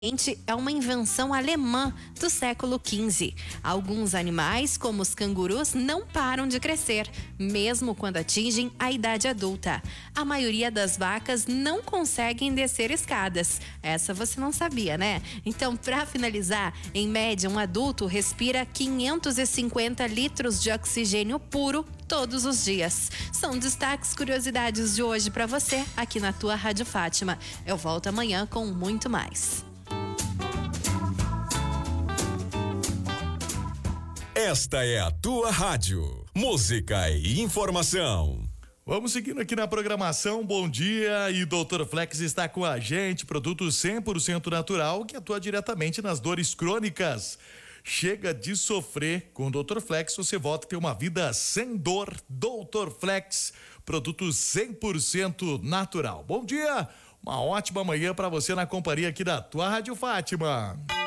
É uma invenção alemã do século XV. Alguns animais, como os cangurus, não param de crescer, mesmo quando atingem a idade adulta. A maioria das vacas não conseguem descer escadas. Essa você não sabia, né? Então, para finalizar, em média, um adulto respira 550 litros de oxigênio puro todos os dias. São destaques, curiosidades de hoje para você, aqui na tua Rádio Fátima. Eu volto amanhã com muito mais. Esta é a tua rádio. Música e informação. Vamos seguindo aqui na programação. Bom dia, e Dr. Flex está com a gente, produto 100% natural que atua diretamente nas dores crônicas. Chega de sofrer. Com o Dr. Flex você volta a ter uma vida sem dor. Dr. Flex, produto 100% natural. Bom dia, uma ótima manhã para você na companhia aqui da tua Rádio Fátima.